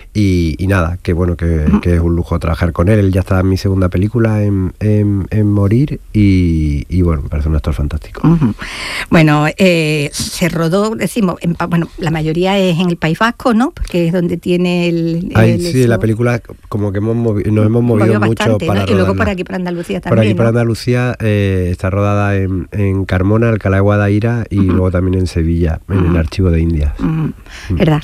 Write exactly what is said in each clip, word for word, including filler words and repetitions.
y, y nada, que bueno, que, que es un lujo trabajar con él. Él ya está en mi segunda película en, en, en Morir y, y bueno, me parece un actor fantástico. Uh-huh. Bueno, eh, se rodó, decimos, en, bueno, la mayoría es en el País Vasco, ¿no? Porque es donde tiene el... Ay, el sí, eso. La película como que hemos movi- nos hemos movido mucho bastante, para ¿no? Y luego rodarla. por aquí, por Andalucía también, Por aquí, por ¿no? Andalucía, eh, está rodada en, en Carmona, Alcalá de Guadaira y uh-huh. luego también en Sevilla, en uh-huh. el Archivo de Indias. Uh-huh. Uh-huh. ¿Verdad?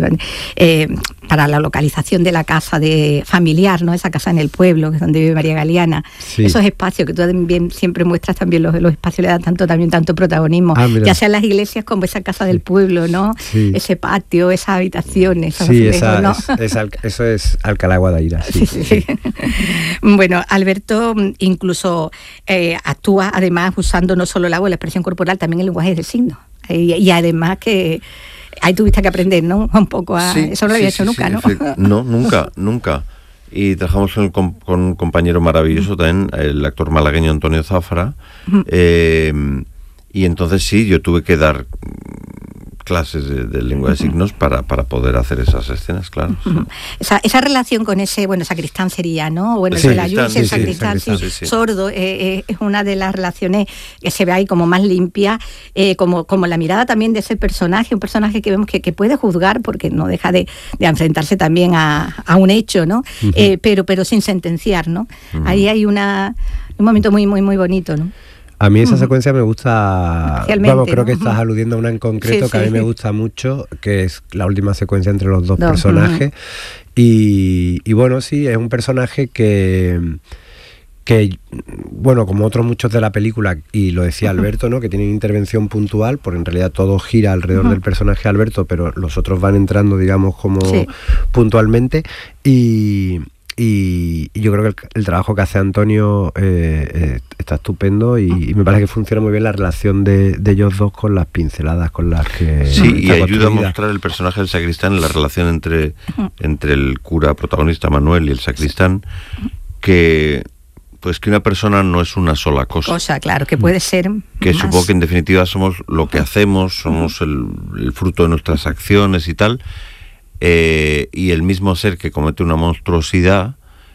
Eh, para la localización de la casa de familiar, ¿no? Esa casa en el pueblo, que es donde vive María Galeana. Sí. Esos espacios que tú también siempre muestras, también los, los espacios le dan tanto, también tanto protagonismo, ah, ya sean las iglesias como esa casa del pueblo, ¿no? Sí. Ese patio, esas habitaciones. Sí, esa, ¿no? es, es al, eso es Alcalá de Guadaira. Sí, sí, sí. Bueno, Alberto incluso eh, actúa además usando no solo la voz, la expresión corporal, también el lenguaje de signos. Y, y además que ahí tuviste que aprender, ¿no? Un poco a... Sí, eso no lo había sí, hecho sí, nunca, sí, ¿no? No, nunca, nunca. Y trabajamos con, con, con un compañero maravilloso también, el actor malagueño Antonio Zafra. Uh-huh. Eh, y entonces sí, yo tuve que dar clases de, de lengua de signos para, para poder hacer esas escenas, claro. Uh-huh. Sí. Esa, esa relación con ese, bueno, sacristán sería, ¿no? Bueno, el sí, Belayú, el sí, sacristán, sí, sí, sí, sordo, eh, eh, es una de las relaciones que se ve ahí como más limpia, eh, como, como la mirada también de ese personaje, un personaje que vemos que, que puede juzgar porque no deja de, de enfrentarse también a, a un hecho, ¿no? Uh-huh. Eh, pero, pero sin sentenciar, ¿no? Uh-huh. Ahí hay una, un momento muy, muy, muy bonito, ¿no? A mí esa uh-huh. secuencia me gusta, vamos, creo que uh-huh. estás aludiendo a una en concreto sí, que sí, a mí sí. me gusta mucho, que es la última secuencia entre los dos, dos personajes. Uh-huh. Y, y bueno, sí, es un personaje que, que, bueno, como otros muchos de la película, y lo decía uh-huh. Alberto, ¿no? Que tienen intervención puntual, porque en realidad todo gira alrededor uh-huh. del personaje Alberto, pero los otros van entrando, digamos, como sí. puntualmente. Y... Y, y yo creo que el, el trabajo que hace Antonio eh, eh, está estupendo y, y me parece que funciona muy bien la relación de, de ellos dos con las pinceladas con las que sí, y ayuda a mostrar el personaje del sacristán, la relación entre, entre el cura protagonista Manuel y el sacristán, que pues que una persona no es una sola cosa. Cosa, claro, que puede ser que más... supongo que en definitiva somos lo que hacemos, somos el, el fruto de nuestras acciones y tal. Eh, y el mismo ser que comete una monstruosidad,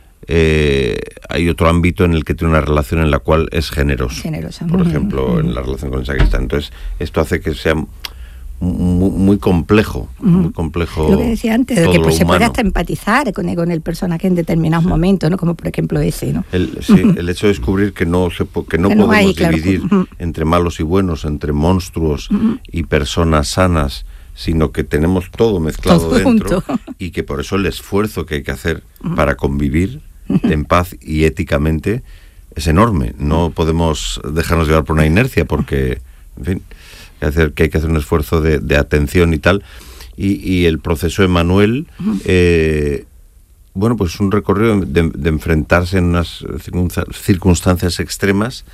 eh, hay otro ámbito en el que tiene una relación en la cual es generoso. Generosa. Por ejemplo, uh-huh. en la relación con el sacristán. Entonces, esto hace que sea muy, muy complejo, uh-huh. muy complejo. Lo que decía antes, de que pues, se puede hasta empatizar con el, con el personaje en determinados sí. momentos, ¿no? Como por ejemplo ese, ¿no? El, sí, uh-huh. el hecho de descubrir que no se que no que podemos no hay, dividir claro. entre malos y buenos, entre monstruos uh-huh. y personas sanas, sino que tenemos todo mezclado todo dentro junto. Y que por eso el esfuerzo que hay que hacer uh-huh. para convivir uh-huh. en paz y éticamente es enorme. No podemos dejarnos llevar por una inercia porque, en fin, que, hacer, que hay que hacer un esfuerzo de, de atención y tal. Y, y el proceso de Manuel, uh-huh. eh, bueno, pues un recorrido de, de enfrentarse en unas circunstancias extremas,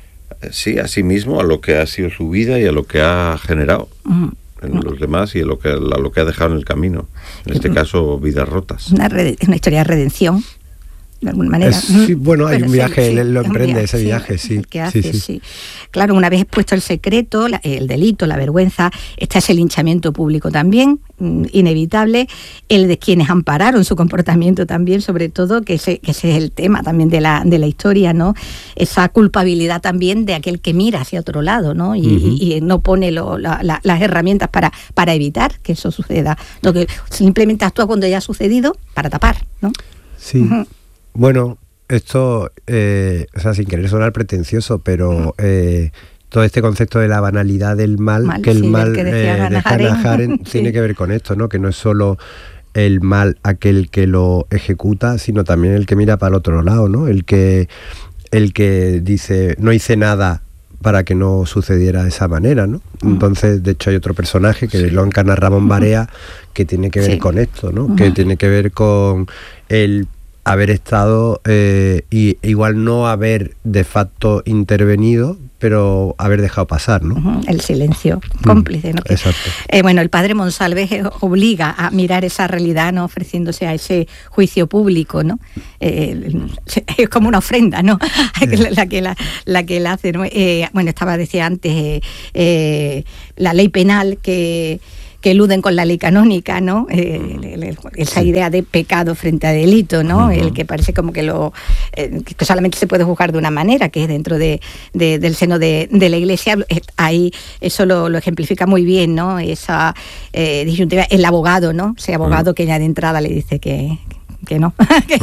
sí, a sí mismo, a lo que ha sido su vida y a lo que ha generado. Uh-huh. en los demás y a lo que, a lo que ha dejado en el camino, en este caso vidas rotas. Una, red, una historia de redención, de alguna manera. Es, sí, bueno, hay Pero un viaje, sí, él lo sí, emprende, viaje, ese sí, viaje, sí. El que hace, sí, sí. sí. Claro, una vez expuesto el secreto, la, el delito, la vergüenza, está ese linchamiento público también, mmm, inevitable, el de quienes ampararon su comportamiento también, sobre todo, que ese, que ese es el tema también de la, de la historia, ¿no? Esa culpabilidad también de aquel que mira hacia otro lado, ¿no? Y, uh-huh. y, y no pone lo, la, la, las herramientas para, para evitar que eso suceda. Lo que simplemente actúa cuando ya ha sucedido para tapar, ¿no? Sí. Uh-huh. Bueno, esto, eh, o sea, sin querer sonar pretencioso, pero eh, todo este concepto de la banalidad del mal, mal que el sí, mal que decía eh, de Hannah Arendt sí. tiene que ver con esto, ¿no? Que no es solo el mal aquel que lo ejecuta, sino también el que mira para el otro lado, ¿no? El que, el que dice, no hice nada para que no sucediera de esa manera, ¿no? Uh-huh. Entonces, de hecho, hay otro personaje que sí. lo encarna Ramón Barea, que tiene que ver sí. con esto, ¿no? Uh-huh. Que tiene que ver con el haber estado eh, y igual no haber de facto intervenido, pero haber dejado pasar, ¿no? Uh-huh, el silencio cómplice, ¿no? Que, Exacto. Eh, bueno, el padre Monsalves obliga a mirar esa realidad, ¿no? Ofreciéndose a ese juicio público, ¿no? Eh, es como una ofrenda, ¿no? Sí. la, la que la, la que él hace, ¿no? Eh, bueno, estaba, decía antes, eh, eh, la ley penal que... que que eluden con la ley canónica, ¿no? Eh, el, el, esa sí. idea de pecado frente a delito, ¿no? Uh-huh. El que parece como que lo eh, que solamente se puede juzgar de una manera, que es dentro de, de, del seno de, de la Iglesia. Ahí eso lo, lo ejemplifica muy bien, ¿no? Esa eh, disyuntiva, el abogado, ¿no? Ese abogado uh-huh. que ya de entrada le dice que... que no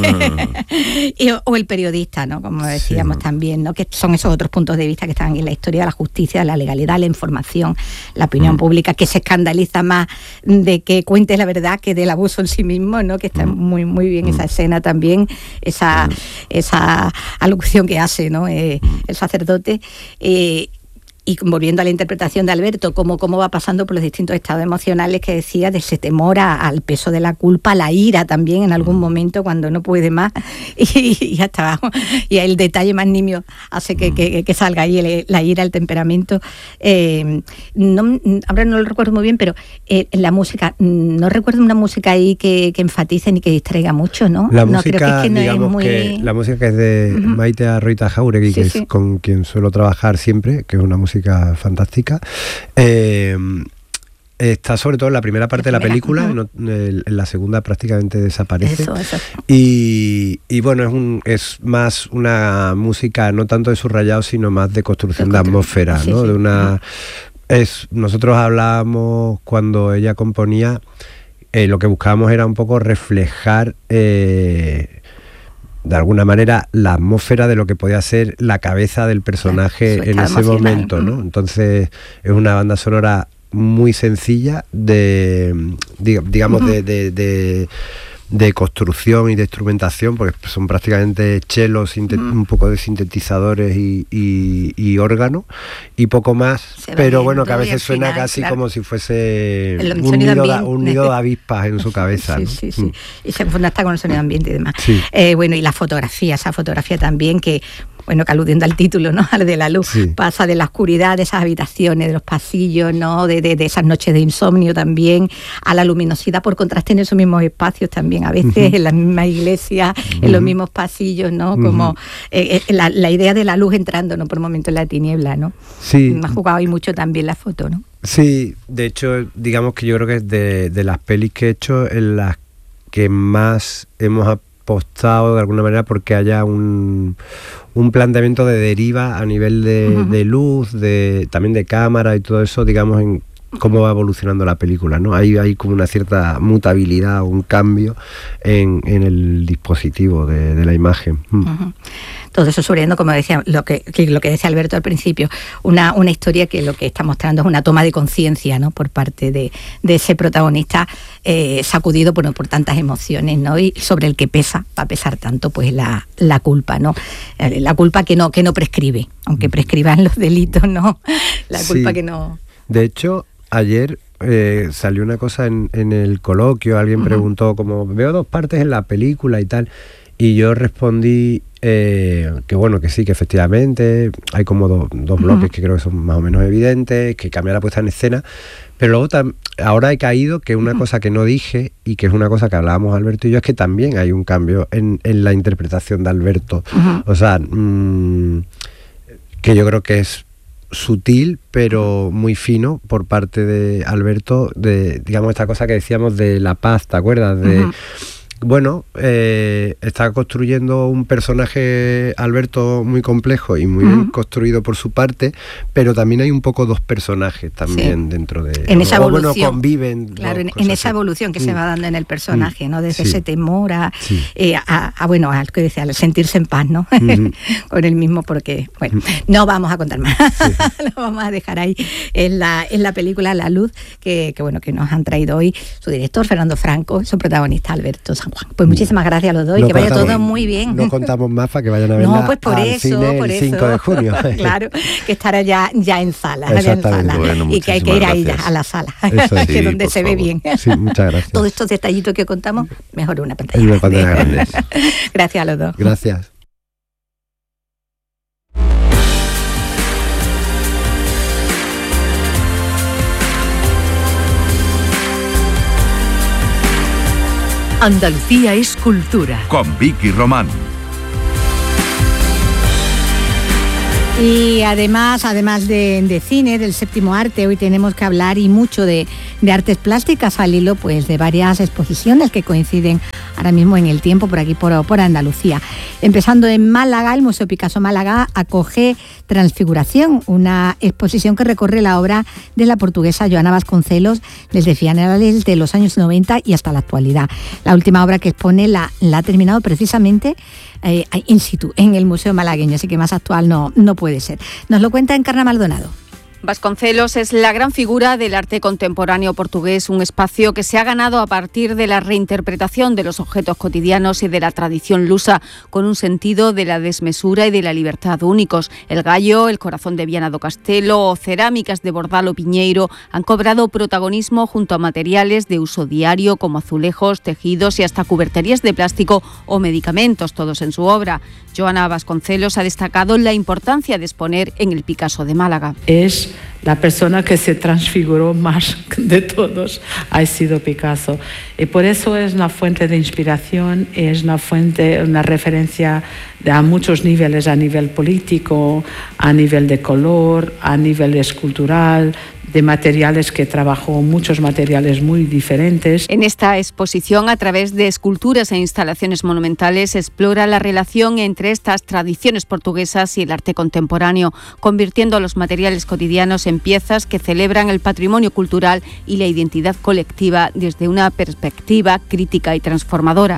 y, o el periodista, ¿no? Como decíamos sí. también, ¿no? Que son esos otros puntos de vista que están en la historia de la justicia, de la legalidad, la información, la opinión mm. pública, que se escandaliza más de que cuente la verdad que del abuso en sí mismo, ¿no? Que está mm. muy muy bien mm. esa escena también, esa mm. esa alocución que hace, ¿no? Eh, el sacerdote. Eh, Y volviendo a la interpretación de Alberto, cómo, cómo va pasando por los distintos estados emocionales que decía, de ese temor a, al peso de la culpa, a la ira también en algún momento cuando no puede más, y, y hasta abajo. Y el detalle más nimio hace que, que, que salga ahí el, la ira, el temperamento. Eh, no, ahora no lo recuerdo muy bien, pero eh, la música, no recuerdo una música ahí que, que enfatice ni que distraiga mucho, ¿no? La no, música, creo que es que no digamos es muy... que la música que es de uh-huh. Maite Arroita Jauregui, sí, que sí. es con quien suelo trabajar siempre, que es una música fantástica. Eh, está sobre todo en la primera parte la primera, de la película, uh-huh. en, en la segunda prácticamente desaparece. Eso, eso. Y, y bueno, es, un, es más una música no tanto de subrayado, sino más de construcción de, de atmósfera, sí, ¿no? Sí. De una, es, nosotros hablábamos cuando ella componía, eh, lo que buscábamos era un poco reflejar eh, de alguna manera la atmósfera de lo que podía ser la cabeza del personaje en ese momento, ¿no? Entonces es una banda sonora muy sencilla de, digamos, uh-huh. de, de, de, de construcción y de instrumentación, porque son prácticamente chelos, uh-huh. un poco de sintetizadores y, y, y órgano y poco más, pero bueno, que a veces suena final, casi claro. como si fuese un nido, de, un nido de avispas en su cabeza, sí, ¿no? sí, sí. Mm. Y se funda hasta con el sonido ambiente y demás. Sí. Eh, bueno, y la fotografía, esa fotografía también que... Bueno, que aludiendo al título, ¿no? Al de la luz, sí. pasa de la oscuridad de esas habitaciones, de los pasillos, ¿no? De, de, de esas noches de insomnio también, a la luminosidad, por contraste en esos mismos espacios también, a veces uh-huh. en la misma iglesia, uh-huh. en los mismos pasillos, ¿no? Como uh-huh. eh, eh, la, la idea de la luz entrando, ¿no? Por momentos en la tiniebla, ¿no? Sí. Me ha jugado ahí mucho también la foto, ¿no? Sí, de hecho, digamos que yo creo que es de, de las pelis que he hecho en las que más hemos apostado de alguna manera porque haya un... un planteamiento de deriva a nivel de, uh-huh. de luz, de también de cámara y todo eso, digamos, en cómo va evolucionando la película, ¿no? Hay, hay como una cierta mutabilidad, un cambio en, en el dispositivo de, de la imagen. Mm. Uh-huh. Todo eso subiendo, como decía, lo que, lo que decía Alberto al principio, una, una historia que lo que está mostrando es una toma de conciencia, ¿no? Por parte de, de ese protagonista eh, sacudido por, por tantas emociones, ¿no? Y sobre el que pesa, va a pesar tanto, pues la, la culpa, ¿no? La culpa que no, que no prescribe, aunque prescriban los delitos, ¿no? La culpa sí. que no... De hecho, ayer eh, salió una cosa en, en el coloquio, alguien uh-huh. preguntó como, veo dos partes en la película y tal, y yo respondí eh, que bueno, que sí, que efectivamente hay como do, dos bloques uh-huh. que creo que son más o menos evidentes, que cambia la puesta en escena, pero luego tam, ahora he caído que una uh-huh. cosa que no dije y que es una cosa que hablábamos Alberto y yo, es que también hay un cambio en, en la interpretación de Alberto, uh-huh. o sea, mmm, que yo creo que es sutil pero muy fino por parte de Alberto, de digamos esta cosa que decíamos de la paz, ¿te acuerdas? De uh-huh. bueno, eh, está construyendo un personaje Alberto muy complejo y muy uh-huh. bien construido por su parte, pero también hay un poco dos personajes también sí. dentro de... En esa evolución. O bueno, conviven. Claro, en, en esa evolución que mm. se va dando en el personaje, ¿no? Desde sí. ese temor a, sí. eh, a, a, bueno, al que decía, al sentirse en paz, ¿no? Uh-huh. Con él mismo, porque, bueno, no vamos a contar más. Sí. Lo vamos a dejar ahí en la, en la película La Luz, que, que, bueno, que nos han traído hoy su director, Fernando Franco, y su protagonista, Alberto San Juan. Pues muchísimas gracias a los dos y no que vaya contamos, todo muy bien. No contamos más para que vayan a verla. No, pues por al eso, cine por el eso. cinco de junio. Claro, que estará ya, ya en sala. Ya en sala. Bueno, y que hay que ir ahí a la sala, eso es. que es donde sí, se ve bien. Sí, muchas gracias. Todos estos detallitos que contamos, mejor una pantalla una pantalla grande. Gracias a los dos. Gracias. Andalucía es cultura. Con Vicky Román. Y además, además de, de cine, del séptimo arte, hoy tenemos que hablar y mucho de, de artes plásticas al hilo pues de varias exposiciones que coinciden ahora mismo en el tiempo por aquí por, por Andalucía. Empezando en Málaga, el Museo Picasso Málaga acoge Transfiguración, una exposición que recorre la obra de la portuguesa Joana Vasconcelos desde finales de los años noventa y hasta la actualidad. La última obra que expone la, la ha terminado precisamente eh, in situ, en el Museo Malagueño, así que más actual no, no puede ser. Nos lo cuenta Encarna Maldonado. Vasconcelos es la gran figura del arte contemporáneo portugués, un espacio que se ha ganado a partir de la reinterpretación de los objetos cotidianos y de la tradición lusa, con un sentido de la desmesura y de la libertad únicos. El gallo, el corazón de Viana do Castelo o cerámicas de Bordal o Piñeiro han cobrado protagonismo junto a materiales de uso diario como azulejos, tejidos y hasta cuberterías de plástico o medicamentos, todos en su obra. Joana Vasconcelos ha destacado la importancia de exponer en el Picasso de Málaga. Es la persona que se transfiguró más de todos, ha sido Picasso. Y por eso es una fuente de inspiración, es una fuente, una referencia a muchos niveles, a nivel político, a nivel de color, a nivel escultural, de materiales que trabajó, muchos materiales muy diferentes. En esta exposición, a través de esculturas e instalaciones monumentales, explora la relación entre estas tradiciones portuguesas y el arte contemporáneo, convirtiendo los materiales cotidianos en piezas que celebran el patrimonio cultural y la identidad colectiva desde una perspectiva crítica y transformadora.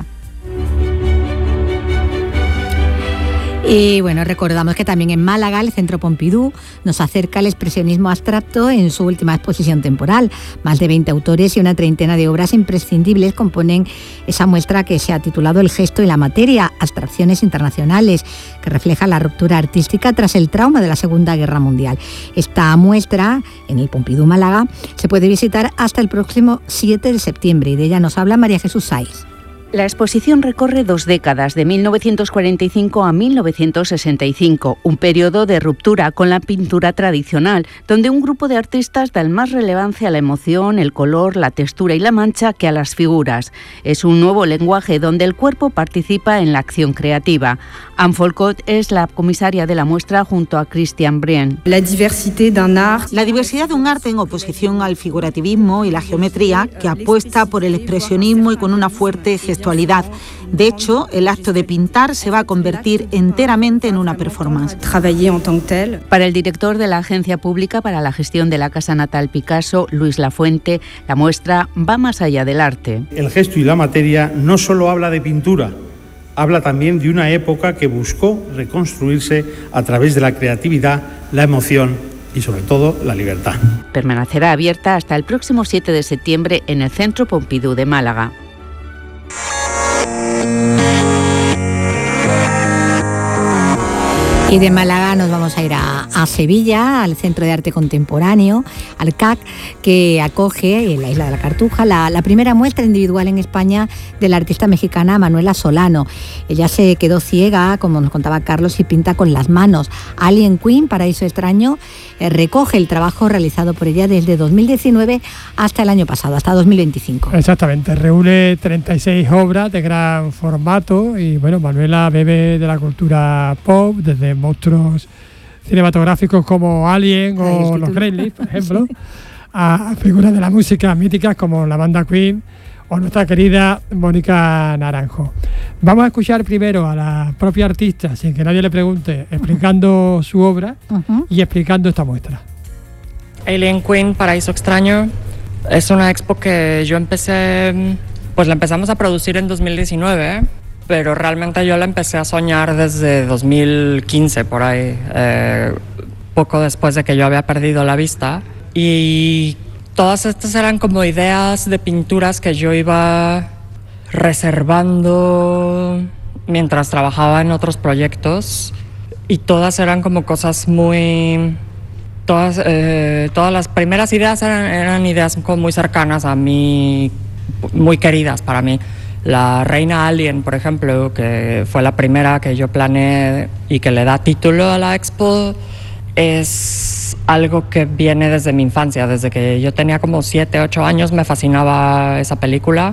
Y bueno, recordamos que también en Málaga el Centro Pompidou nos acerca al expresionismo abstracto en su última exposición temporal. Más de veinte autores y una treintena de obras imprescindibles componen esa muestra que se ha titulado El gesto y la materia, abstracciones internacionales, que refleja la ruptura artística tras el trauma de la Segunda Guerra Mundial. Esta muestra, en el Pompidou Málaga, se puede visitar hasta el próximo siete de septiembre y de ella nos habla María Jesús Saiz. La exposición recorre dos décadas, de mil novecientos cuarenta y cinco a mil novecientos sesenta y cinco, un periodo de ruptura con la pintura tradicional, donde un grupo de artistas dan más relevancia a la emoción, el color, la textura y la mancha que a las figuras. Es un nuevo lenguaje donde el cuerpo participa en la acción creativa. Anne Folcott es la comisaria de la muestra junto a Christian Brien. La diversidad La diversidad de un arte en oposición al figurativismo y la geometría, que apuesta por el expresionismo y con una fuerte gestualidad. De hecho, el acto de pintar se va a convertir enteramente en una performance. Para el director de la Agencia Pública para la Gestión de la Casa Natal Picasso, Luis Lafuente, la muestra va más allá del arte. El gesto y la materia no solo habla de pintura, habla también de una época que buscó reconstruirse a través de la creatividad, la emoción y sobre todo la libertad. Permanecerá abierta hasta el próximo siete de septiembre en el Centro Pompidou de Málaga. Y de Málaga nos vamos a ir a, a Sevilla, al Centro de Arte Contemporáneo, al C A C, que acoge en la Isla de la Cartuja la, la primera muestra individual en España de la artista mexicana Manuela Solano. Ella se quedó ciega, como nos contaba Carlos, y pinta con las manos. Alien Queen, Paraíso Extraño, eh, recoge el trabajo realizado por ella desde dos mil diecinueve hasta el año pasado, hasta dos mil veinticinco. Exactamente, reúne treinta y seis obras de gran formato y bueno, Manuela bebe de la cultura pop, desde monstruos cinematográficos como Alien o los Gremlins, por ejemplo, a figuras de la música míticas como la banda Queen o nuestra querida Mónica Naranjo. Vamos a escuchar primero a la propia artista, sin que nadie le pregunte, explicando su obra uh-huh. y explicando esta muestra. Alien Queen, Paraíso Extraño, es una expo que yo empecé, pues la empezamos a producir en dos mil diecinueve, pero realmente yo la empecé a soñar desde dos mil quince, por ahí, eh, poco después de que yo había perdido la vista. Y todas estas eran como ideas de pinturas que yo iba reservando mientras trabajaba en otros proyectos. Y todas eran como cosas muy... Todas, eh, todas las primeras ideas eran, eran ideas como muy cercanas a mí, muy queridas para mí. La Reina Alien, por ejemplo, que fue la primera que yo planeé y que le da título a la expo, es algo que viene desde mi infancia. Desde que yo tenía como siete, ocho años me fascinaba esa película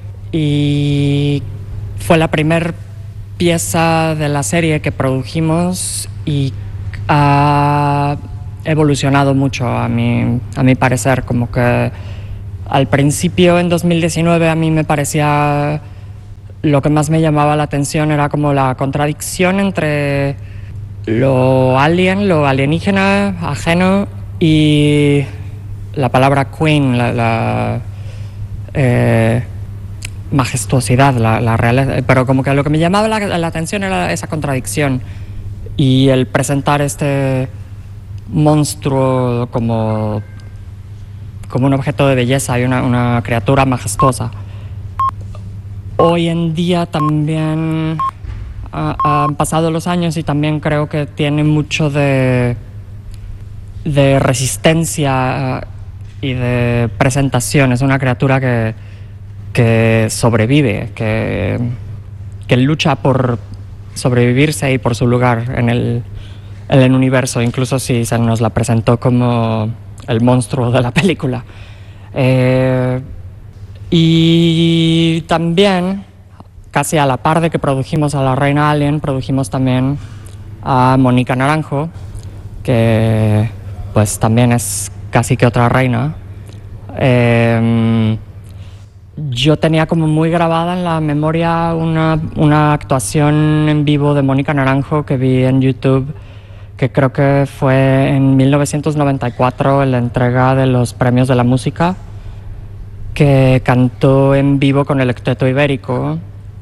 y fue la primera pieza de la serie que produjimos y ha evolucionado mucho a mi, a mi parecer, como que al principio, en dos mil diecinueve, a mí me parecía, lo que más me llamaba la atención era como la contradicción entre lo alien, lo alienígena, ajeno, y la palabra queen, la, la eh, majestuosidad, la, la realeza, pero como que lo que me llamaba la, la atención era esa contradicción y el presentar este monstruo como, como un objeto de belleza y una, una criatura majestuosa. Hoy en día también ha, han pasado los años y también creo que tiene mucho de, de resistencia y de presentación. Es una criatura que, que sobrevive, que, que lucha por sobrevivirse y por su lugar en el, en el universo, incluso si se nos la presentó como el monstruo de la película. Eh, y también, casi a la par de que produjimos a la Reina Alien, produjimos también a Mónica Naranjo, que pues también es casi que otra reina. Eh, yo tenía como muy grabada en la memoria una, una actuación en vivo de Mónica Naranjo que vi en YouTube, que creo que fue en mil novecientos noventa y cuatro, en la entrega de los premios de la música, que cantó en vivo con el Octeto Ibérico,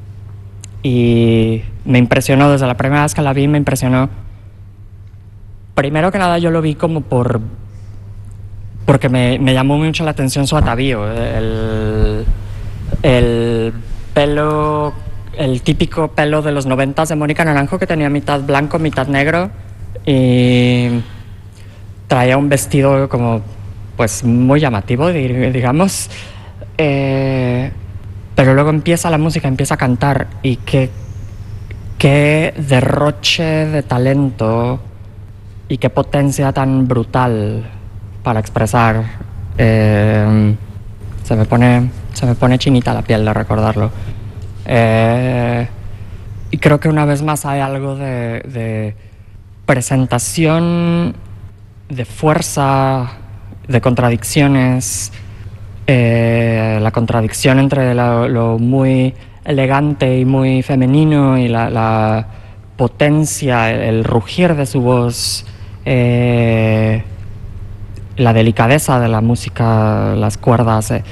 y me impresionó desde la primera vez que la vi, me impresionó. Primero que nada yo lo vi como por porque me, me llamó mucho la atención su atavío, el, el pelo, el típico pelo de los noventas de Mónica Naranjo, que tenía mitad blanco, mitad negro, y traía un vestido como pues muy llamativo, digamos, eh, pero luego empieza la música, empieza a cantar, y qué, qué derroche de talento y qué potencia tan brutal para expresar. Eh, se me pone, se me pone chinita la piel de recordarlo. Eh, y creo que una vez más hay algo de, de presentación, de fuerza, de contradicciones, eh, la contradicción entre la, lo muy elegante y muy femenino y la, la potencia, el, el rugir de su voz, eh, la delicadeza de la música, las cuerdas. Eh.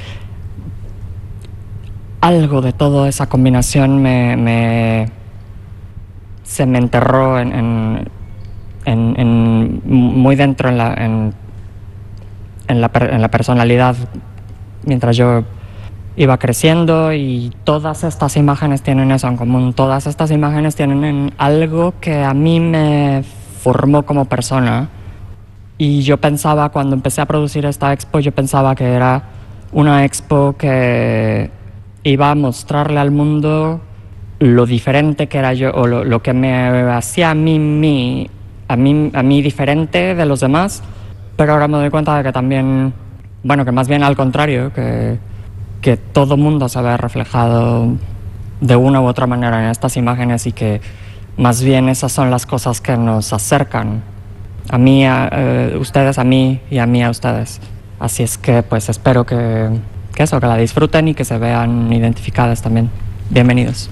Algo de toda esa combinación me, me se me enterró en, en, en, en muy dentro en la, en, en, la, en la personalidad mientras yo iba creciendo, y todas estas imágenes tienen eso en común. Todas estas imágenes tienen algo que a mí me formó como persona. Y yo pensaba, cuando empecé a producir esta expo, yo pensaba que era una expo que iba a mostrarle al mundo lo diferente que era yo, o lo, lo que me hacía a mí, mí, a mí, a mí diferente de los demás. Pero ahora me doy cuenta de que también, bueno, que más bien al contrario, que, que todo mundo se ve reflejado de una u otra manera en estas imágenes, y que más bien esas son las cosas que nos acercan. A mí, a eh, ustedes a mí, y a mí a ustedes. Así es que pues espero que, que eso, que la disfruten y que se vean identificadas también. Bienvenidos.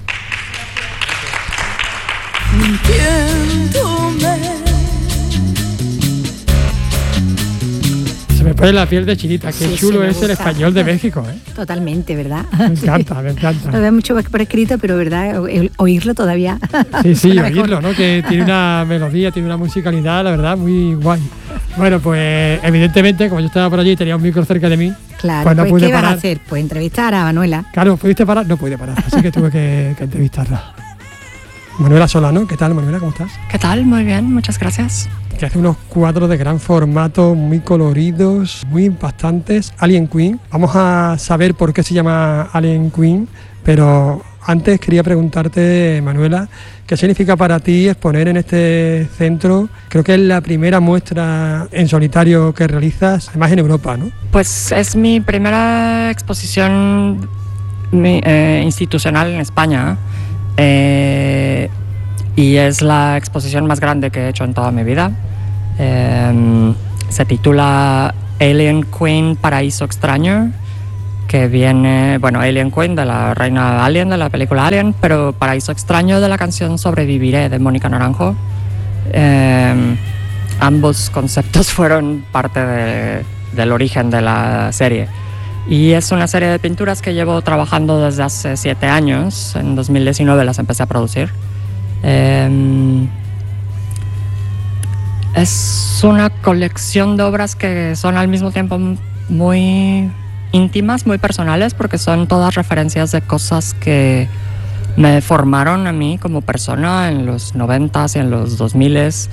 Se me pone la piel de chinita. Qué sí, chulo sí, es el español de México, ¿eh? Totalmente, ¿verdad? Me encanta, me encanta. Lo veo mucho por escrito, pero ¿verdad? Oírlo todavía. Sí, sí, oírlo, ¿no? Que tiene una melodía, tiene una musicalidad, la verdad, muy guay. Bueno, pues evidentemente, como yo estaba por allí y tenía un micro cerca de mí, claro, pues no pues, pude ¿qué parar. vas a hacer? Pues entrevistar a Manuela. Claro, ¿pudiste parar? No pude parar, así que tuve que, que entrevistarla. Manuela Solano, ¿qué tal, Manuela? ¿Cómo estás? ¿Qué tal? Muy bien, muchas gracias. Que hace unos cuadros de gran formato, muy coloridos, muy impactantes. Alien Queen. Vamos a saber por qué se llama Alien Queen, pero antes quería preguntarte, Manuela, ¿qué significa para ti exponer en este centro? Creo que es la primera muestra en solitario que realizas, además en Europa, ¿no? Pues es mi primera exposición mi, eh, institucional en España. Eh, y es la exposición más grande que he hecho en toda mi vida. Eh, se titula Alien Queen Paraíso Extraño, que viene, bueno, Alien Queen, de la reina Alien, de la película Alien, pero Paraíso Extraño, de la canción Sobreviviré, de Mónica Naranjo. Eh, ambos conceptos fueron parte de, del origen de la serie. Y es una serie de pinturas que llevo trabajando desde hace siete años. En dos mil diecinueve las empecé a producir. Eh, es una colección de obras que son al mismo tiempo muy íntimas, muy personales, porque son todas referencias de cosas que me formaron a mí como persona en los noventas y en los dos miles.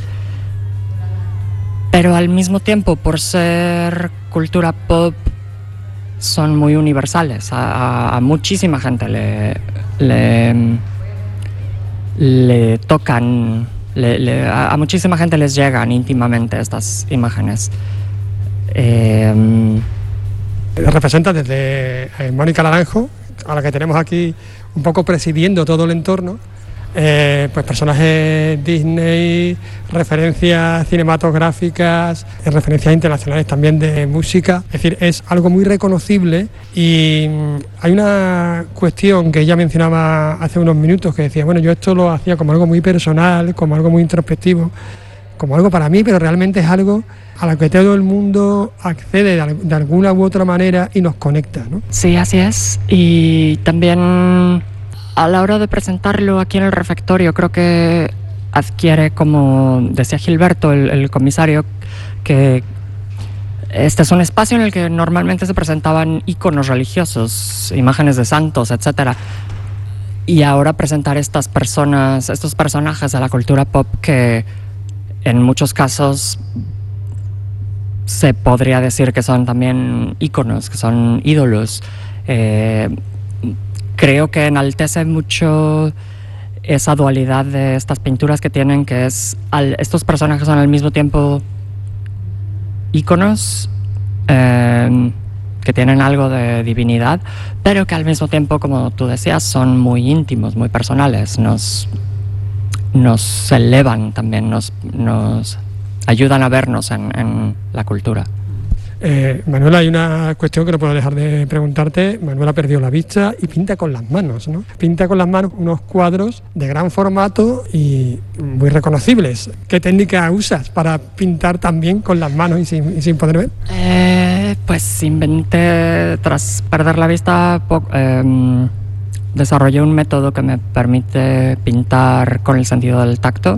Pero al mismo tiempo, por ser cultura pop, son muy universales. A, a, a muchísima gente le, le, le tocan, le, le, a, a muchísima gente les llegan íntimamente estas imágenes. Eh, Representa desde eh, Mónica Naranjo, a la que tenemos aquí un poco presidiendo todo el entorno, eh, pues personajes Disney, referencias cinematográficas, eh, referencias internacionales también de música. Es decir, es algo muy reconocible y mm, hay una cuestión que ella mencionaba hace unos minutos que decía, bueno, yo esto lo hacía como algo muy personal, como algo muy introspectivo, como algo para mí, pero realmente es algo a lo que todo el mundo accede de, de alguna u otra manera y nos conecta, ¿no? Sí, así es. Y también a la hora de presentarlo aquí en el refectorio, creo que adquiere, como decía Gilberto, el, el comisario, que este es un espacio en el que normalmente se presentaban íconos religiosos, imágenes de santos, etcétera. Y ahora presentar estas personas, estos personajes de la cultura pop que en muchos casos se podría decir que son también íconos, que son ídolos. Eh, creo que enaltece mucho esa dualidad de estas pinturas que tienen, que es, al, estos personajes son al mismo tiempo íconos, eh, que tienen algo de divinidad, pero que al mismo tiempo, como tú decías, son muy íntimos, muy personales, nos, nos elevan también, nos, nos ayudan a vernos en, en la cultura. Eh, Manuela, hay una cuestión que no puedo dejar de preguntarte. Manuela perdió la vista y pinta con las manos, ¿no? Pinta con las manos unos cuadros de gran formato y muy reconocibles. ¿Qué técnica usas para pintar también con las manos y sin, y sin poder ver? Eh, pues inventé, tras perder la vista, po- eh, desarrollé un método que me permite pintar con el sentido del tacto.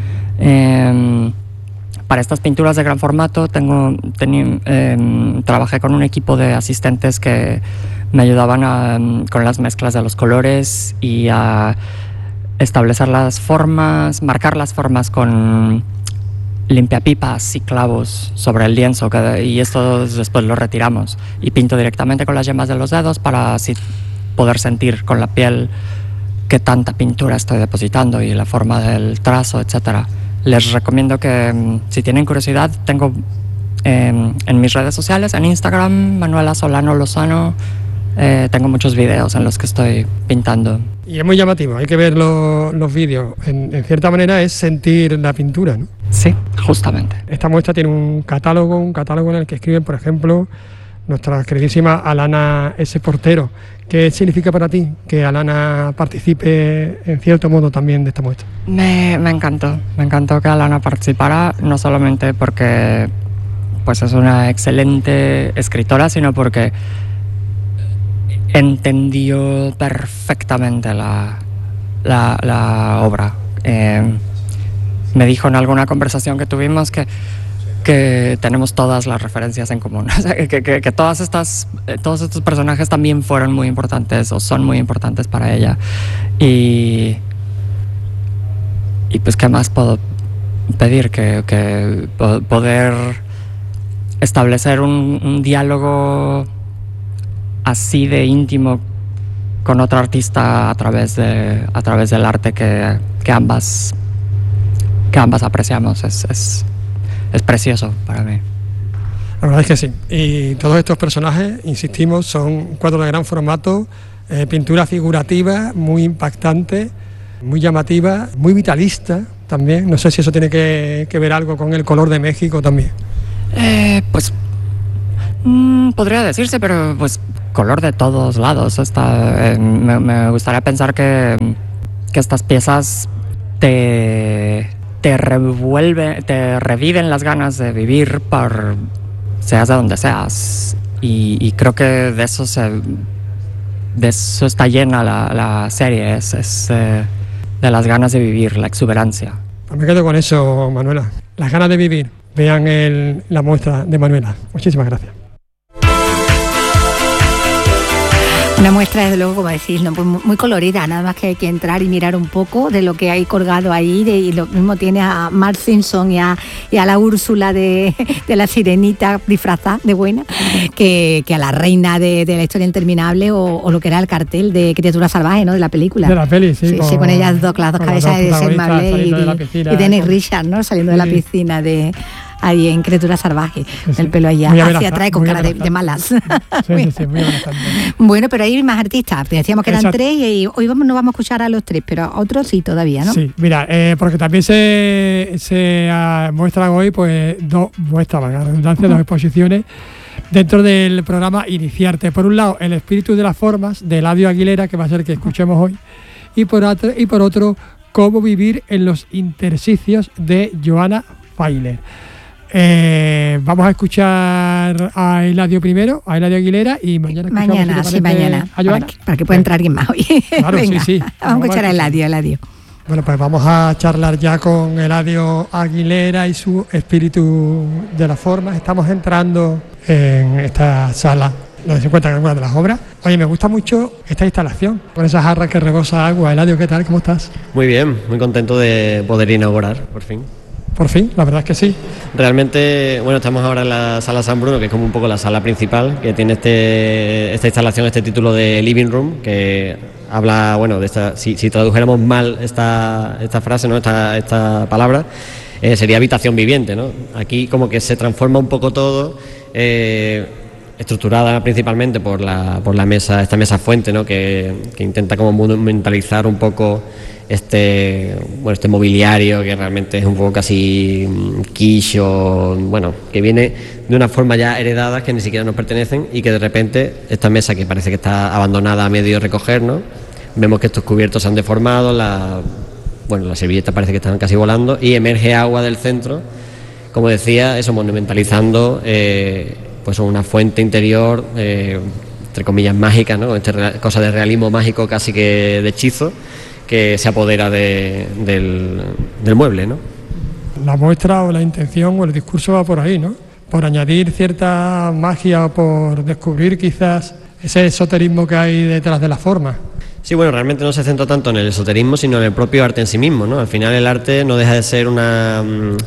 Eh, Para estas pinturas de gran formato tengo, tení, eh, trabajé con un equipo de asistentes que me ayudaban a, con las mezclas de los colores y a establecer las formas, marcar las formas con limpiapipas y clavos sobre el lienzo, que, y esto después lo retiramos y pinto directamente con las yemas de los dedos para así poder sentir con la piel qué tanta pintura estoy depositando y la forma del trazo, etcétera. Les recomiendo que, si tienen curiosidad, tengo eh, en mis redes sociales, en Instagram, Manuela Solano Lozano, eh, tengo muchos videos en los que estoy pintando. Y es muy llamativo, hay que ver lo, los vídeos. En, en cierta manera es sentir la pintura, ¿no? Sí, justamente. Esta muestra tiene un catálogo, un catálogo en el que escriben, por ejemplo, nuestra queridísima Alana S. Portero. ¿Qué significa para ti que Alana participe en cierto modo también de esta muestra? Me, me encantó, me encantó que Alana participara, no solamente porque pues es una excelente escritora, sino porque entendió perfectamente la, la, la obra. Eh, me dijo en alguna conversación que tuvimos que que tenemos todas las referencias en común, o sea, que, que, que todas estas, todos estos personajes también fueron muy importantes o son muy importantes para ella. Y, y pues, ¿qué más puedo pedir? Que, que poder establecer un, un diálogo así de íntimo con otro artista a través, de, a través del arte que, que, ambas, que ambas apreciamos. Es, es, Es precioso para mí. La verdad es que sí. Y todos estos personajes, insistimos, son cuadros de gran formato, eh, pintura figurativa, muy impactante, muy llamativa, muy vitalista también. No sé si eso tiene que, que ver algo con el color de México también. Eh, pues mmm, podría decirse, pero pues color de todos lados. Está, eh, me, me gustaría pensar que, que estas piezas te, te revuelven, te reviven las ganas de vivir por seas de donde seas. Y, y creo que de eso se, de eso está llena la, la serie, es, es eh, de las ganas de vivir, la exuberancia. Pues me quedo con eso, Manuela. Las ganas de vivir. Vean el, la muestra de Manuela. Muchísimas gracias. Una muestra, desde luego, como decís, ¿no? Pues muy colorida, nada más que hay que entrar y mirar un poco de lo que hay colgado ahí, de, y lo mismo tiene a Mark Simpson y a, y a la Úrsula de, de la Sirenita disfrazada de buena, que, que a la reina de, de la historia interminable, o, o lo que era el cartel de Criatura Salvaje, ¿no?, de la película. De la peli, sí. Sí, con, sí, con ellas dos, las dos cabezas de Selma Blair y, de y Dennis Richards, ¿no?, saliendo sí. de la piscina de... ahí en Criatura Salvaje, sí, sí. el pelo allá hacia atrás con cara de, de malas. Sí, sí, sí, muy bueno, pero hay más artistas. Decíamos que eran Exacto. tres y hoy vamos, no vamos a escuchar a los tres, pero a otros sí todavía, ¿no? Sí, mira, eh, porque también se, se uh, muestran hoy, pues, dos muestras, la redundancia, uh-huh. dos exposiciones dentro del programa Iniciarte. Por un lado, El espíritu de las formas, de Eladio Aguilera, que va a ser el que escuchemos hoy, y por otro, y por otro Cómo vivir en los intersitios, de Joana Feiler. Eh, vamos a escuchar a Eladio primero, a Eladio Aguilera, y mañana mañana, sí, mañana, para que, para que pueda entrar alguien más hoy. Claro, Venga, sí, sí. Vamos, vamos a escuchar a Eladio, Eladio. Bueno, pues vamos a charlar ya con Eladio Aguilera y su espíritu de las formas. Estamos entrando en esta sala donde se encuentran algunas de las obras. Oye, me gusta mucho esta instalación, con esas jarras que rebosa agua. Eladio, ¿qué tal? ¿Cómo estás? Muy bien, muy contento de poder inaugurar, por fin. Por fin, la verdad es que sí. Realmente, bueno, estamos ahora en la sala San Bruno, que es como un poco la sala principal, que tiene este, esta instalación, este título de Living Room, que habla, bueno, de esta, si, si tradujéramos mal esta, esta frase, ¿no?, esta, esta palabra, eh, sería habitación viviente, ¿no? Aquí como que se transforma un poco todo, eh, estructurada principalmente por la, por la mesa, esta mesa fuente, ¿no?, que, que intenta como monumentalizar un poco este bueno este mobiliario, que realmente es un poco casi quiche, o bueno, que viene de una forma ya heredada, que ni siquiera nos pertenecen, y que de repente esta mesa, que parece que está abandonada a medio recoger, ¿no?, vemos que estos cubiertos se han deformado, la bueno las servilletas parece que están casi volando, y emerge agua del centro, como decía, eso monumentalizando eh, pues una fuente interior eh, entre comillas mágica, ¿no?, esta cosa de realismo mágico, casi que de hechizo, que se apodera de, del, del mueble, ¿no? La muestra o la intención o el discurso va por ahí, ¿no? Por añadir cierta magia o por descubrir quizás ese esoterismo que hay detrás de la forma. Sí, bueno, realmente no se centra tanto en el esoterismo, sino en el propio arte en sí mismo, ¿no? Al final el arte no deja de ser una,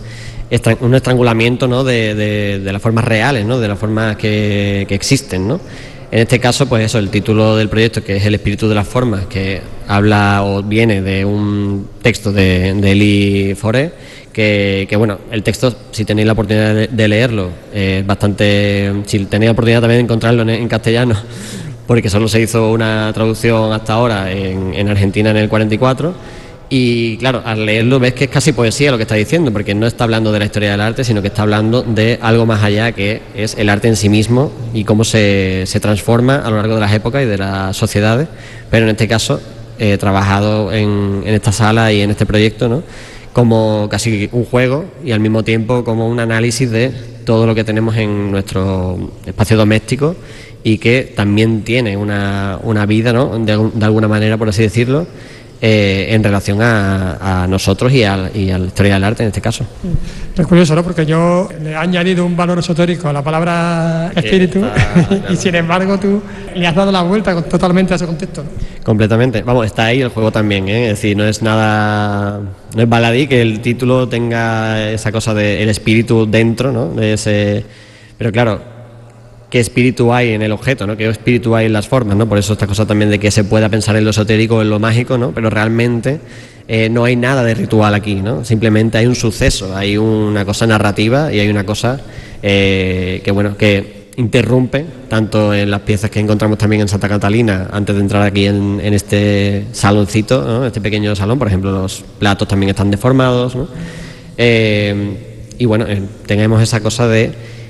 un estrangulamiento, ¿no?, de, de, de las formas reales, ¿no?, de las formas que, que existen, ¿no? En este caso, pues eso, el título del proyecto, que es El espíritu de las formas, que habla o viene de un texto de, de Elie Forêt, que, que bueno, el texto, si tenéis la oportunidad de, de leerlo, es eh, bastante... Si tenéis la oportunidad también de encontrarlo en, en castellano, porque solo se hizo una traducción hasta ahora en, en Argentina en el cuarenta y cuatro, y claro, al leerlo ves que es casi poesía lo que está diciendo, porque no está hablando de la historia del arte, sino que está hablando de algo más allá, que es el arte en sí mismo y cómo se, se transforma a lo largo de las épocas y de las sociedades, pero en este caso he eh, trabajado en, en esta sala y en este proyecto, ¿no?, como casi un juego y al mismo tiempo como un análisis de todo lo que tenemos en nuestro espacio doméstico, y que también tiene una, una vida, ¿no?, de, de alguna manera, por así decirlo, Eh, en relación a, a nosotros y a, y a la historia del arte en este caso. Es curioso, ¿no?, porque yo le he añadido un valor esotérico a la palabra espíritu, está, y sin embargo tú le has dado la vuelta totalmente a ese contexto, ¿no? Completamente. Vamos, está ahí el juego también, ¿eh? Es decir, no es nada, no es baladí que el título tenga esa cosa de el espíritu dentro, ¿no?, de ese, pero claro, qué espíritu hay en el objeto, ¿no?, qué espíritu hay en las formas, ¿no? Por eso esta cosa también de que se pueda pensar en lo esotérico o en lo mágico, ¿no?, pero realmente eh, no hay nada de ritual aquí, ¿no? Simplemente hay un suceso, hay una cosa narrativa y hay una cosa eh, que, bueno, que interrumpe tanto en las piezas que encontramos también en Santa Catalina antes de entrar aquí en, en este saloncito, ¿no?, este pequeño salón. Por ejemplo, los platos también están deformados, ¿no? Eh, y bueno, eh, tenemos esa cosa de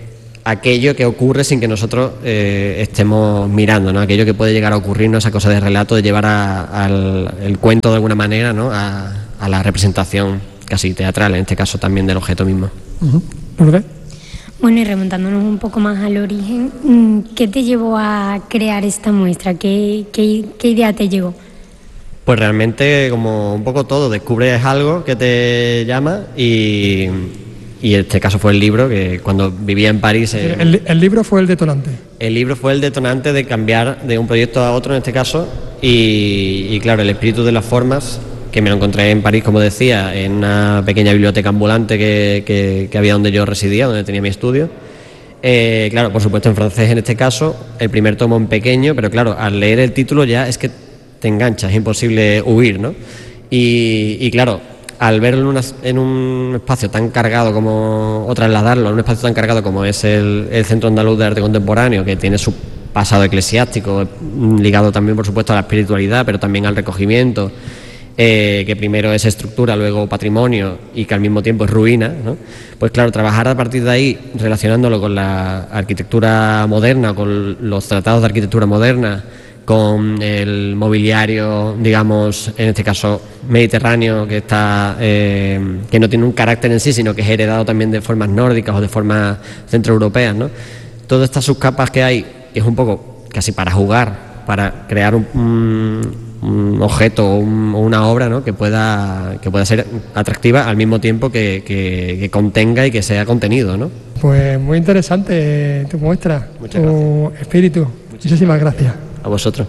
aquello que ocurre sin que nosotros eh, estemos mirando, ¿no? Aquello que puede llegar a ocurrirnos, esa cosa de relato, de llevar a, al el cuento de alguna manera, ¿no? a, a la representación casi teatral, en este caso también del objeto mismo. Uh-huh. Bueno, y remontándonos un poco más al origen, ¿qué te llevó a crear esta muestra? ¿Qué, qué, qué idea te llegó? Pues realmente como un poco todo, descubres algo que te llama y, y en este caso fue el libro, que cuando vivía en París... Eh, el, el libro fue el detonante. El libro fue el detonante de cambiar de un proyecto a otro en este caso y, y claro, el espíritu de las formas, que me lo encontré en París, como decía, en una pequeña biblioteca ambulante que, que, que había donde yo residía, donde tenía mi estudio. Eh, claro, por supuesto en francés en este caso, el primer tomo en pequeño, pero claro, al leer el título ya es que te enganchas, es imposible huir, ¿no? Y, y claro, al verlo en, una, en un espacio tan cargado como, o trasladarlo a un espacio tan cargado como es el, el Centro Andaluz de Arte Contemporáneo, que tiene su pasado eclesiástico, ligado también por supuesto a la espiritualidad, pero también al recogimiento, Eh, que primero es estructura, luego patrimonio y que al mismo tiempo es ruina, ¿no? Pues claro, trabajar a partir de ahí, relacionándolo con la arquitectura moderna, con los tratados de arquitectura moderna, con el mobiliario, digamos, en este caso mediterráneo, que está eh, que no tiene un carácter en sí, sino que es heredado también de formas nórdicas o de formas centroeuropeas, ¿no? Todas estas subcapas que hay, es un poco casi para jugar, para crear un, un un objeto o, un, o una obra, ¿no? que pueda que pueda ser atractiva al mismo tiempo que, que, que contenga y que sea contenido, ¿no? Pues muy interesante tu muestra, Muchas tu gracias. espíritu. Muchas Muchísimas gracias. A vosotros.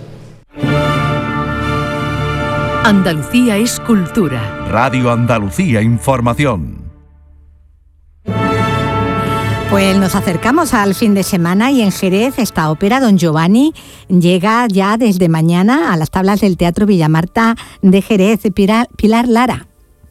Andalucía es cultura. Radio Andalucía Información. Pues nos acercamos al fin de semana y en Jerez esta ópera Don Giovanni llega ya desde mañana a las tablas del Teatro Villamarta de Jerez. Pilar, Pilar Lara.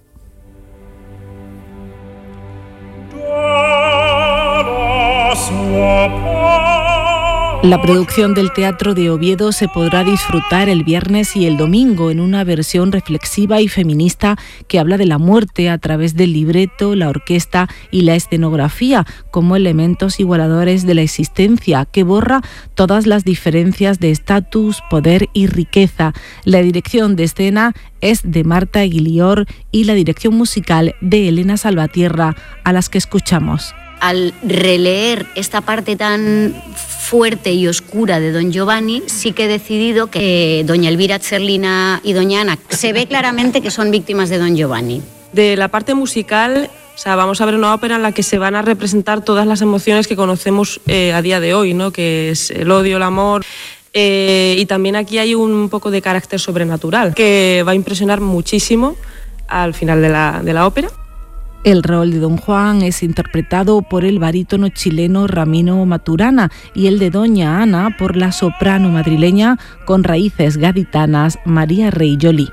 La producción del Teatro de Oviedo se podrá disfrutar el viernes y el domingo en una versión reflexiva y feminista que habla de la muerte a través del libreto, la orquesta y la escenografía como elementos igualadores de la existencia, que borra todas las diferencias de estatus, poder y riqueza. La dirección de escena es de Marta Aguilior y la dirección musical de Elena Salvatierra, a las que escuchamos. Al releer esta parte tan fuerte y oscura de Don Giovanni, sí que he decidido que doña Elvira Tserlina y doña Ana se ve claramente que son víctimas de Don Giovanni. De la parte musical, o sea, vamos a ver una ópera en la que se van a representar todas las emociones que conocemos eh, a día de hoy, ¿no? Que es el odio, el amor. Eh, y también aquí hay un poco de carácter sobrenatural que va a impresionar muchísimo al final de la, de la ópera. El rol de Don Juan es interpretado por el barítono chileno Ramiro Maturana y el de Doña Ana por la soprano madrileña con raíces gaditanas María Rey Joly.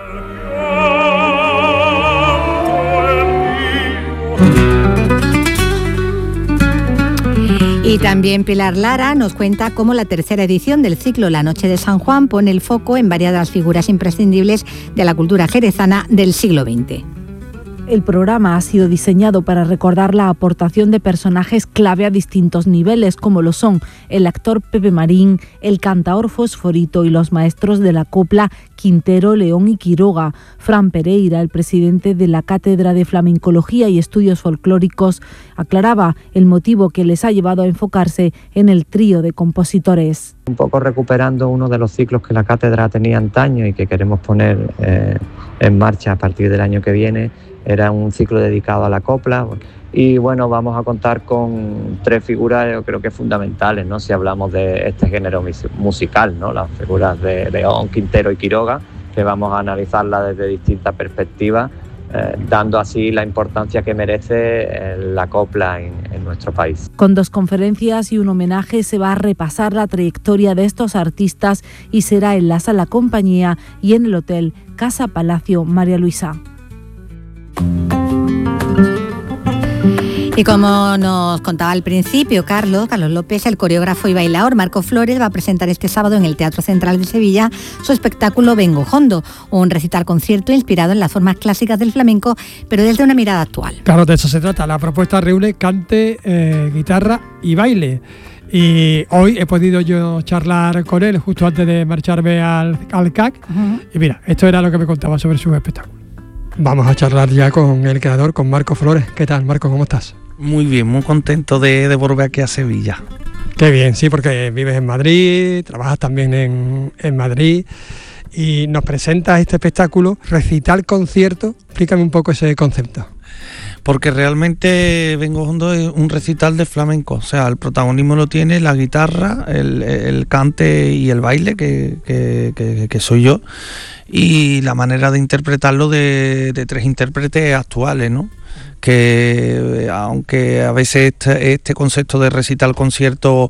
Y también Pilar Lara nos cuenta cómo la tercera edición del ciclo La Noche de San Juan pone el foco en variadas figuras imprescindibles de la cultura jerezana del siglo veinte. El programa ha sido diseñado para recordar la aportación de personajes clave a distintos niveles, como lo son el actor Pepe Marín, el cantaor Fosforito y los maestros de la copla Quintero, León y Quiroga. Fran Pereira, el presidente de la Cátedra de Flamencología y Estudios Folclóricos, aclaraba el motivo que les ha llevado a enfocarse en el trío de compositores. Un poco recuperando uno de los ciclos que la cátedra tenía antaño y que queremos poner eh, en marcha a partir del año que viene. Era un ciclo dedicado a la copla y bueno, vamos a contar con tres figuras, yo creo que fundamentales, ¿no? Si hablamos de este género musical, ¿no? Las figuras de León, Quintero y Quiroga, que vamos a analizarlas desde distintas perspectivas, eh, dando así la importancia que merece eh, la copla en, en nuestro país. Con dos conferencias y un homenaje se va a repasar la trayectoria de estos artistas y será en la Sala Compañía y en el Hotel Casa Palacio María Luisa. Y como nos contaba al principio Carlos, Carlos López, el coreógrafo y bailaor Marco Flores va a presentar este sábado en el Teatro Central de Sevilla su espectáculo Vengo Hondo, un recital concierto inspirado en las formas clásicas del flamenco, pero desde una mirada actual. Claro, de eso se trata. La propuesta reúne cante, eh, guitarra y baile. Y hoy he podido yo charlar con él justo antes de marcharme al, al C A C. Uh-huh. Y mira, esto era lo que me contaba sobre su espectáculo. Vamos a charlar ya con el creador, con Marco Flores. ¿Qué tal, Marco? ¿Cómo estás? Muy bien, muy contento de, de volver aquí a Sevilla. Qué bien, sí, porque vives en Madrid, trabajas también en, en Madrid y nos presentas este espectáculo, recital concierto. Explícame un poco ese concepto. Porque realmente Vengo Hondo es un recital de flamenco, o sea, el protagonismo lo tiene la guitarra, el, el cante y el baile, que, que, que, que soy yo, y la manera de interpretarlo de, de tres intérpretes actuales, ¿no? Que aunque a veces este, este concepto de recital concierto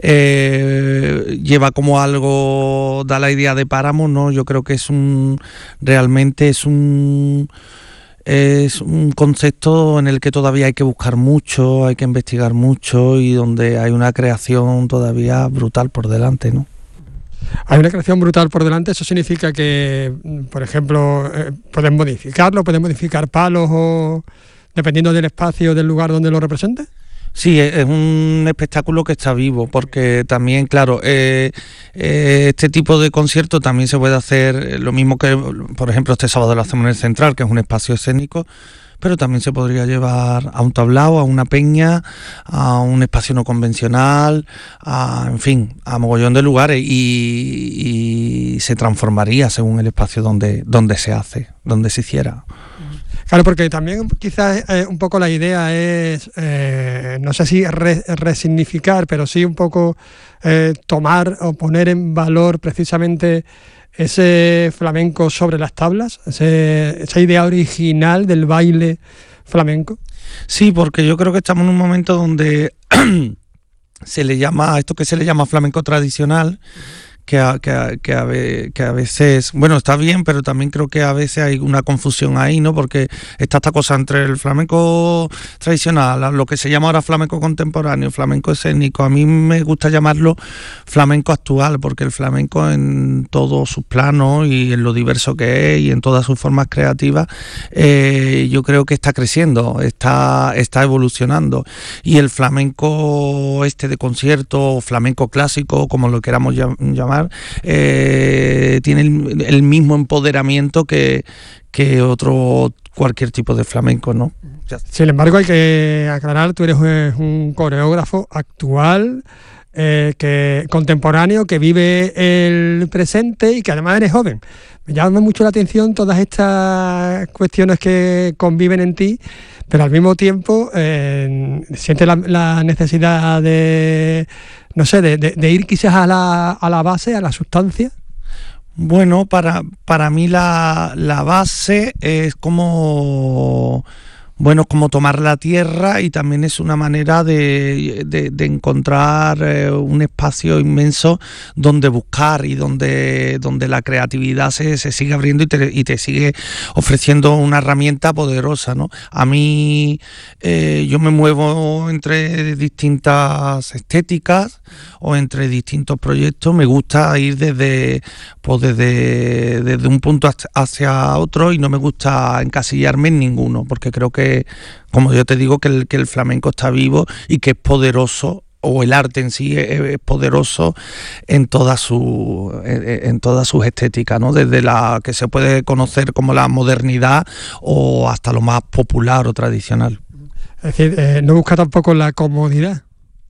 eh, lleva como algo, da la idea de páramo, ¿no? Yo creo que es un, realmente es un... Es un concepto en el que todavía hay que buscar mucho, hay que investigar mucho y donde hay una creación todavía brutal por delante, ¿no? Hay una creación brutal por delante, eso significa que, por ejemplo, eh, pueden modificarlo, pueden modificar palos o dependiendo del espacio, del lugar donde lo represente. Sí, es un espectáculo que está vivo, porque también, claro, eh, eh, este tipo de concierto también se puede hacer lo mismo que, por ejemplo, este sábado lo hacemos en el Central, que es un espacio escénico, pero también se podría llevar a un tablao, a una peña, a un espacio no convencional, a, en fin, a mogollón de lugares y, y se transformaría según el espacio donde, donde se hace, donde se hiciera. Claro, porque también quizás eh, un poco la idea es, eh, no sé si re, resignificar, pero sí un poco eh, tomar o poner en valor precisamente ese flamenco sobre las tablas, ese, esa idea original del baile flamenco. Sí, porque yo creo que estamos en un momento donde se le llama, esto que se le llama flamenco tradicional, Que a, que, a, que, a, que a veces, bueno, está bien, pero también creo que a veces hay una confusión ahí, ¿no? Porque está esta cosa entre el flamenco tradicional, lo que se llama ahora flamenco contemporáneo, flamenco escénico. A mí me gusta llamarlo flamenco actual, porque el flamenco en todos sus planos y en lo diverso que es y en todas sus formas creativas, eh, yo creo que está creciendo, está, está evolucionando. Y el flamenco este de concierto, flamenco clásico, como lo queramos llamar, Eh, tiene el, el mismo empoderamiento que, que otro cualquier tipo de flamenco, ¿no? Sin embargo, hay que aclarar, tú eres un, un coreógrafo actual, eh, que contemporáneo, que vive el presente y que además eres joven. Me llama mucho la atención todas estas cuestiones que conviven en ti, pero al mismo tiempo eh, sientes la, la necesidad de, no sé, de, de, de ir quizás a la, a la base, a la sustancia. Bueno, para, para mí la, la base es como... Bueno, como tomar la tierra y también es una manera de, de, de encontrar eh, un espacio inmenso donde buscar y donde, donde la creatividad se, se sigue abriendo y te, y te sigue ofreciendo una herramienta poderosa, ¿no? A mí eh, yo me muevo entre distintas estéticas o entre distintos proyectos. Me gusta ir desde, pues desde, desde un punto hacia otro y no me gusta encasillarme en ninguno, porque creo que como yo te digo, que el, que el flamenco está vivo y que es poderoso, o el arte en sí es, es poderoso en todas su, en, en todas sus estéticas, ¿no? Desde la que se puede conocer como la modernidad o hasta lo más popular o tradicional. Es decir, eh, no busca tampoco la comodidad.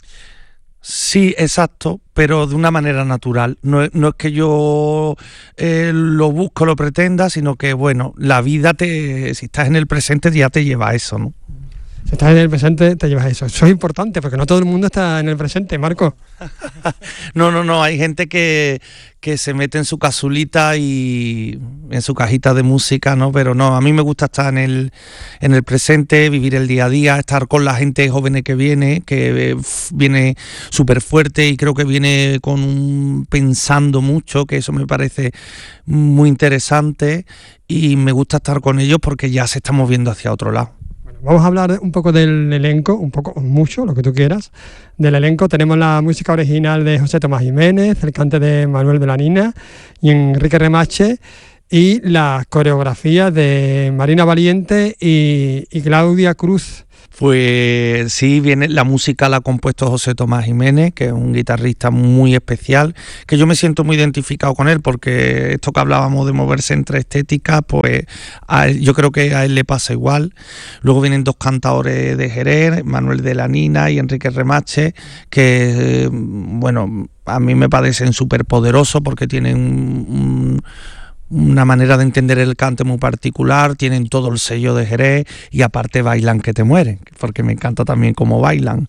Sí, exacto, pero de una manera natural. No, no es que yo eh, lo busco, lo pretenda, sino que, bueno, la vida, te, si estás en el presente, ya te lleva a eso, ¿no? Si estás en el presente, te llevas a eso. Eso es importante, porque no todo el mundo está en el presente, Marco. No, no, no, hay gente que, que se mete en su casulita y en su cajita de música, ¿no? Pero no, a mí me gusta estar en el, en el presente, vivir el día a día, estar con la gente joven que viene, que viene súper fuerte y creo que viene con un pensando mucho, que eso me parece muy interesante y me gusta estar con ellos porque ya se está moviendo hacia otro lado. vamos a hablar un poco del elenco, un poco, mucho, lo que tú quieras. Del elenco tenemos la música original de José Tomás Jiménez, el cante de Manuel de la Nina y Enrique Remache, y la coreografía de Marina Valiente y, y Claudia Cruz. Pues sí, viene la música la ha compuesto José Tomás Jiménez, que es un guitarrista muy especial, que yo me siento muy identificado con él, porque esto que hablábamos de moverse entre estéticas, pues a él, yo creo que a él le pasa igual. Luego vienen dos cantadores de Jerez, Manuel de la Nina y Enrique Remache, que bueno, a mí me parecen súper poderosos porque tienen un, una manera de entender el cante muy particular, tienen todo el sello de Jerez y aparte bailan que te mueren, porque me encanta también cómo bailan.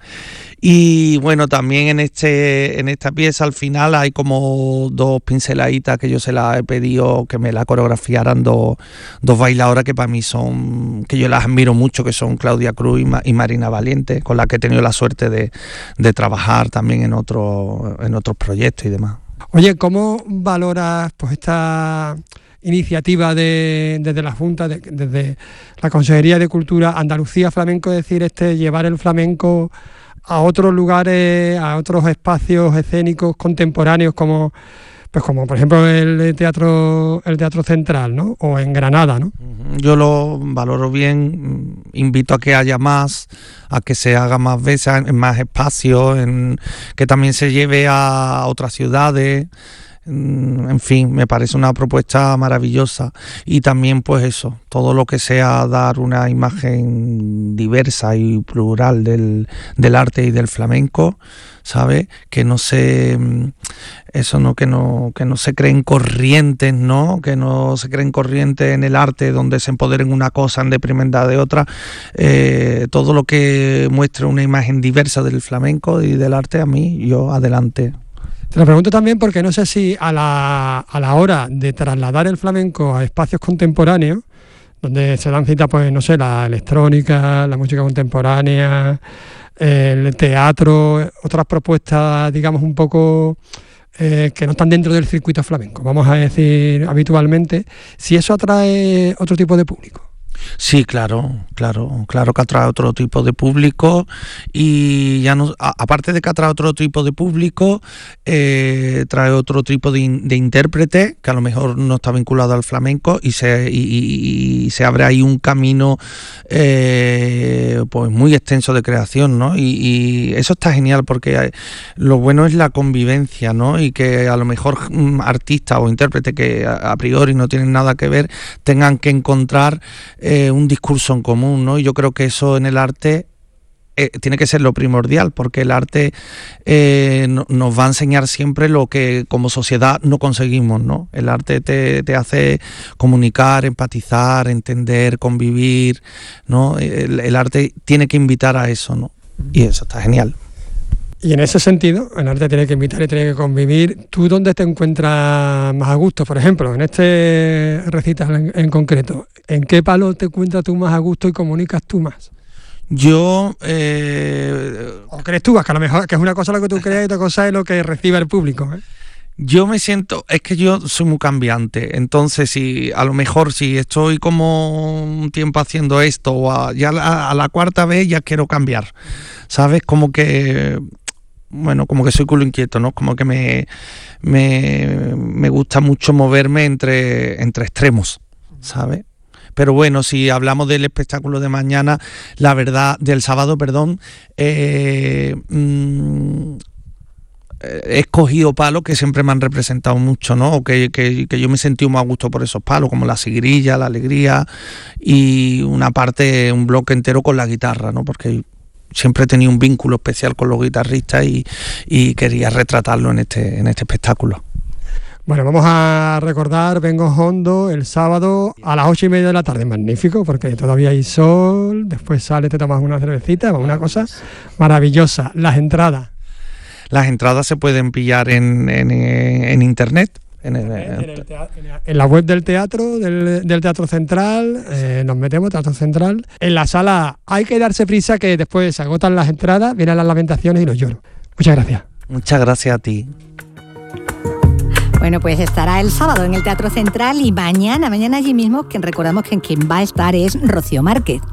Y bueno, también en este en esta pieza al final hay como dos pinceladitas que yo se las he pedido que me la coreografiaran dos, dos bailadoras que para mí son, que yo las admiro mucho, que son Claudia Cruz y, Ma, y Marina Valiente, con las que he tenido la suerte de, de trabajar también en, otro, en otros proyectos y demás. Oye, ¿cómo valoras pues esta iniciativa de, desde la Junta, de, desde la Consejería de Cultura, Andalucía Flamenco, es decir, este llevar el flamenco a otros lugares, a otros espacios escénicos contemporáneos como pues como por ejemplo el teatro el Teatro Central, ¿no? O en Granada, ¿no? Yo lo valoro bien, invito a que haya más, a que se haga más veces, en más espacios, en, que también se lleve a otras ciudades. En fin, me parece una propuesta maravillosa. Y también pues eso, todo lo que sea dar una imagen diversa y plural del, del arte y del flamenco, ¿sabes? Que no se eso no que no que no se creen corrientes, ¿no? Que no se creen corrientes en el arte donde se empoderen una cosa en deprimenda de otra. Eh, todo lo que muestre una imagen diversa del flamenco y del arte, a mí, yo adelante. Te lo pregunto también porque no sé si a la, a la hora de trasladar el flamenco a espacios contemporáneos, donde se dan cita, pues no sé, la electrónica, la música contemporánea, el teatro, otras propuestas, digamos, un poco eh, que no están dentro del circuito flamenco, vamos a decir habitualmente, si eso atrae otro tipo de público. Sí, claro, claro, claro que atrae otro tipo de público y ya no, a, aparte de que atrae otro tipo de público, eh, trae otro tipo de, in, de intérprete que a lo mejor no está vinculado al flamenco y se, y, y, y se abre ahí un camino eh, pues muy extenso de creación, ¿no? Y, y eso está genial porque hay, lo bueno es la convivencia, ¿no? Y que a lo mejor artistas o intérpretes que a, a priori no tienen nada que ver tengan que encontrar Eh, un discurso en común, ¿no? Y yo creo que eso en el arte eh, tiene que ser lo primordial, porque el arte eh, no, nos va a enseñar siempre lo que como sociedad no conseguimos, ¿no? El arte te, te hace comunicar, empatizar, entender, convivir, ¿no? El, el arte tiene que invitar a eso, ¿no? Y eso está genial. Y en ese sentido, el arte tiene que invitar y tiene que convivir. ¿Tú dónde te encuentras más a gusto? Por ejemplo, en este recital en, en concreto, ¿en qué palo te encuentras tú más a gusto y comunicas tú más? Yo... Eh... ¿O crees tú? Que a lo mejor que es una cosa lo que tú creas y otra cosa es lo que recibe el público, ¿eh? Yo me siento, es que yo soy muy cambiante, entonces si a lo mejor si estoy como un tiempo haciendo esto o a, ya a, a la cuarta vez ya quiero cambiar, ¿sabes? Como que... Bueno, como que soy culo inquieto, ¿no? Como que me, me, me gusta mucho moverme entre, entre extremos, ¿sabes? Pero bueno, si hablamos del espectáculo de mañana, la verdad, del sábado, perdón, eh, mmm, he escogido palos que siempre me han representado mucho, ¿no? O que, que, que yo me he sentido más a gusto por esos palos, como la sigrilla, la alegría y una parte, un bloque entero con la guitarra, ¿no? Porque siempre he tenido un vínculo especial con los guitarristas y, y quería retratarlo en este, en este espectáculo. Bueno, vamos a recordar Vengo Hondo el sábado a las ocho y media de la tarde. Magnífico, porque todavía hay sol, después sales, te tomas una cervecita, una cosa maravillosa. Las entradas. Las entradas se pueden pillar en, en, en internet. En, el, en, el teatro, en la web del teatro, del, del Teatro Central, eh, nos metemos, Teatro Central. En la sala hay que darse prisa que después se agotan las entradas, vienen las lamentaciones y los lloros. Muchas gracias. Muchas gracias a ti. Bueno, pues estará el sábado en el Teatro Central y mañana, mañana allí mismo, que recordamos que quien va a estar es Rocío Márquez.